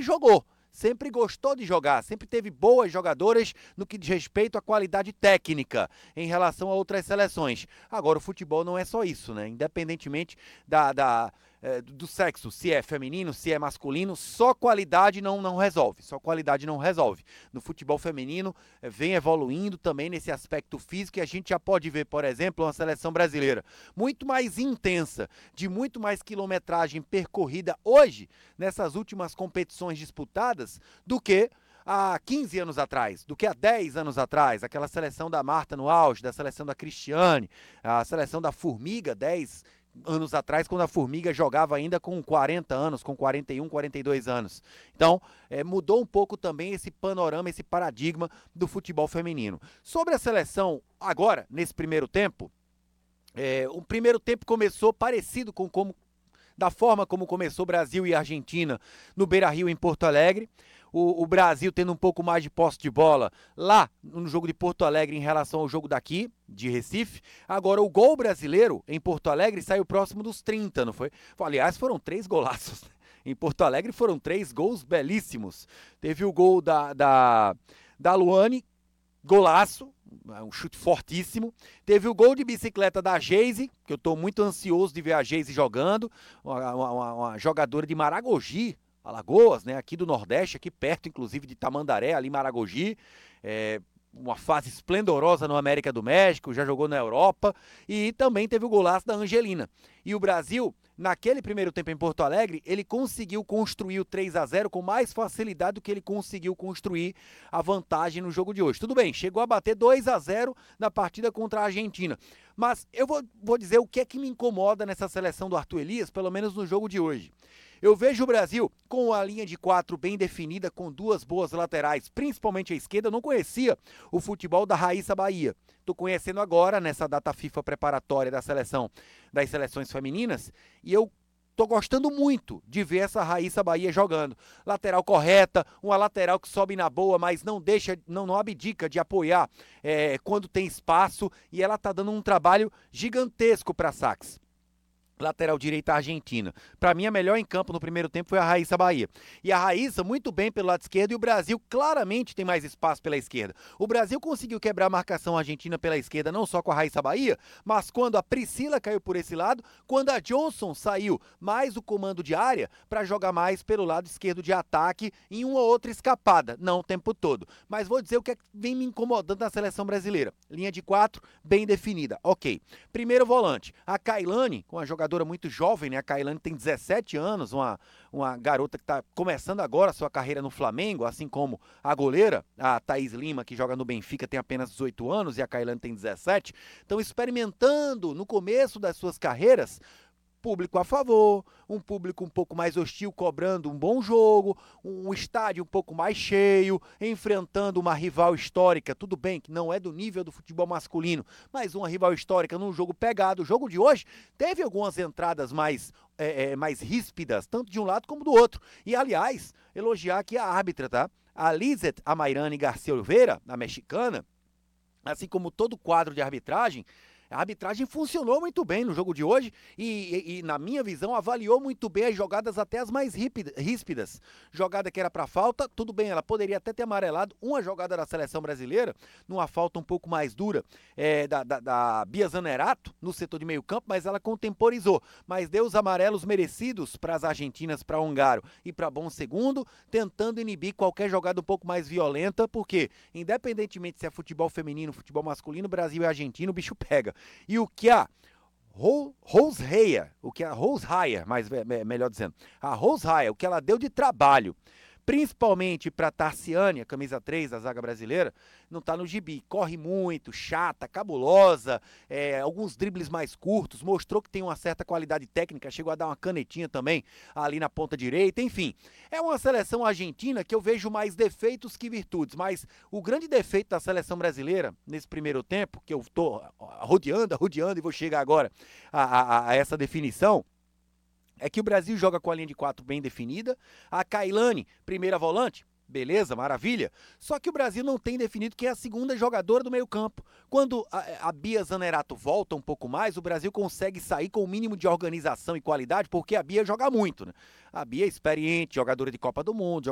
jogou. Sempre gostou de jogar, sempre teve boas jogadoras no que diz respeito à qualidade técnica em relação a outras seleções. Agora, o futebol não é só isso, né? Independentemente do sexo, se é feminino, se é masculino, só qualidade não resolve. Só qualidade não resolve. No futebol feminino, vem evoluindo também nesse aspecto físico e a gente já pode ver, por exemplo, uma seleção brasileira muito mais intensa, de muito mais quilometragem percorrida hoje, nessas últimas competições disputadas, do que há 15 anos atrás, do que há 10 anos atrás, aquela seleção da Marta no auge, da seleção da Cristiane, a seleção da Formiga, 10 anos atrás, quando a Formiga jogava ainda com 40 anos, com 41, 42 anos. Então, mudou um pouco também esse panorama, esse paradigma do futebol feminino. Sobre a seleção, agora, nesse primeiro tempo, o primeiro tempo começou parecido da forma como começou Brasil e Argentina no Beira-Rio, em Porto Alegre. O Brasil tendo um pouco mais de posse de bola lá no jogo de Porto Alegre em relação ao jogo daqui, de Recife. Agora, o gol brasileiro em Porto Alegre saiu próximo dos 30, não foi? Aliás, foram 3 golaços. Em Porto Alegre foram 3 gols belíssimos. Teve o gol da Luane, golaço, um chute fortíssimo. Teve o gol de bicicleta da Geise, que eu estou muito ansioso de ver a Geise jogando, uma jogadora de Maragogi, Alagoas, né, aqui do Nordeste, aqui perto, inclusive, de Tamandaré, ali em Maragogi, uma fase esplendorosa no América do México, já jogou na Europa, e também teve o golaço da Angelina. E o Brasil, naquele primeiro tempo em Porto Alegre, ele conseguiu construir o 3-0 com mais facilidade do que ele conseguiu construir a vantagem no jogo de hoje. Tudo bem, chegou a bater 2-0 na partida contra a Argentina, mas eu vou dizer o que é que me incomoda nessa seleção do Arthur Elias, pelo menos no jogo de hoje. Eu vejo o Brasil com a linha de 4 bem definida, com 2 boas laterais, principalmente a esquerda. Eu não conhecia o futebol da Raíssa Bahia. Estou conhecendo agora, nessa data FIFA preparatória das seleções femininas, e eu estou gostando muito de ver essa Raíssa Bahia jogando. Lateral correta, uma lateral que sobe na boa, mas não abdica de apoiar quando tem espaço, e ela está dando um trabalho gigantesco para a Sax. Lateral direita argentina. Para mim, a melhor em campo no primeiro tempo foi a Raíssa Bahia. E a Raíssa muito bem pelo lado esquerdo, e o Brasil claramente tem mais espaço pela esquerda. O Brasil conseguiu quebrar a marcação argentina pela esquerda, não só com a Raíssa Bahia, mas quando a Priscila caiu por esse lado, quando a Johnson saiu mais o comando de área para jogar mais pelo lado esquerdo de ataque em uma ou outra escapada, não o tempo todo. Mas vou dizer o que é que vem me incomodando na seleção brasileira. Linha de 4, bem definida. Ok. Primeiro volante, a Kailane, com a jogadora muito jovem, né? A Kailane tem 17 anos, uma garota que está começando agora a sua carreira no Flamengo, assim como a goleira, a Thaís Lima, que joga no Benfica, tem apenas 18 anos, e a Kailane tem 17. Estão experimentando no começo das suas carreiras público a favor, um público um pouco mais hostil cobrando um bom jogo, um estádio um pouco mais cheio, enfrentando uma rival histórica, tudo bem que não é do nível do futebol masculino, mas uma rival histórica num jogo pegado. O jogo de hoje teve algumas entradas mais ríspidas, tanto de um lado como do outro. E, aliás, elogiar aqui a árbitra, tá? A Lizeth Amairane Garcia Oliveira, a mexicana, assim como todo o quadro de arbitragem, a arbitragem funcionou muito bem no jogo de hoje e, na minha visão, avaliou muito bem as jogadas, até as mais ríspidas. Jogada que era para falta, tudo bem, ela poderia até ter amarelado uma jogada da seleção brasileira, numa falta um pouco mais dura da Bia Zanerato, no setor de meio campo, mas ela contemporizou. Mas deu os amarelos merecidos para as argentinas, para Ongaro e para Bom Segundo, tentando inibir qualquer jogada um pouco mais violenta, porque, independentemente se é futebol feminino, futebol masculino, Brasil e Argentina, o bicho pega. E o que a Rosheia, melhor dizendo, a Rosheia, o que ela deu de trabalho, principalmente para Tarciane, a camisa 3 da zaga brasileira, não tá no gibi. Corre muito, chata, cabulosa, alguns dribles mais curtos, mostrou que tem uma certa qualidade técnica, chegou a dar uma canetinha também ali na ponta direita, enfim. É uma seleção argentina que eu vejo mais defeitos que virtudes, mas o grande defeito da seleção brasileira, nesse primeiro tempo, que eu tô rodeando e vou chegar agora a essa definição, é que o Brasil joga com a linha de 4 bem definida, a Kailane, primeira volante, beleza, maravilha, só que o Brasil não tem definido quem é a segunda jogadora do meio campo. Quando a Bia Zanerato volta um pouco mais, o Brasil consegue sair com o mínimo de organização e qualidade, porque a Bia joga muito, né? A Bia é experiente, jogadora de Copa do Mundo,